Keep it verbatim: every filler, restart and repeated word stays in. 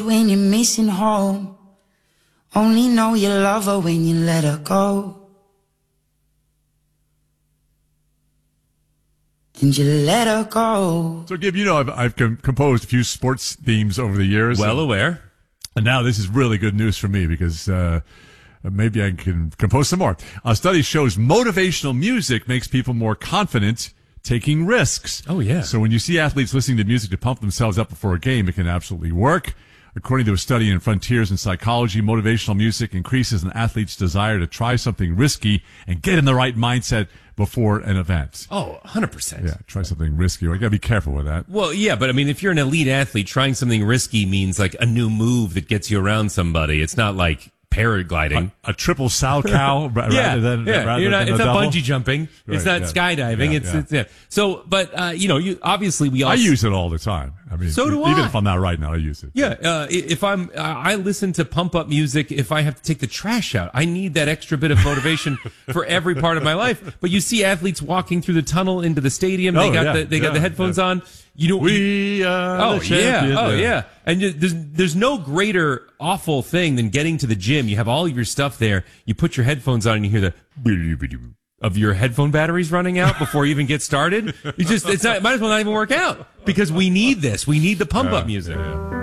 when you're missing home. Only know you love her when you let her go. And you let her go. So, Gib, you know I've, I've com- composed a few sports themes over the years. Well and, aware. And now this is really good news for me because uh, maybe I can compose some more. A study shows motivational music makes people more confident taking risks. Oh, yeah. So when you see athletes listening to music to pump themselves up before a game, it can absolutely work. According to a study in Frontiers in Psychology, motivational music increases an athlete's desire to try something risky and get in the right mindset before an event. Oh, one hundred percent. Yeah, try something risky. I got to be careful with that. Well, yeah, but I mean, if you're an elite athlete, trying something risky means like a new move that gets you around somebody. It's not like paragliding. A, a triple sow cow rather yeah, than, yeah. rather You're not, than it's a not double. bungee jumping. Right, it's not yeah. skydiving. Yeah, it's, yeah. it's yeah. So, but uh, you know, you obviously we all I use it all the time. I mean, So do even I. if I'm not right now, I use it. Yeah, uh, if I'm, uh, I listen to pump up music if I have to take the trash out. I need that extra bit of motivation for every part of my life. But you see athletes walking through the tunnel into the stadium. They Oh, got yeah, the, they got yeah, the headphones yeah. on. You know, We are oh the champion. yeah, oh yeah. And you- there's there's no greater awful thing than getting to the gym. You have all of your stuff there. You put your headphones on and you hear the of your headphone batteries running out before you even get started. You just it's not, it might as well not even work out because we need this. We need the pump up music. Yeah, yeah.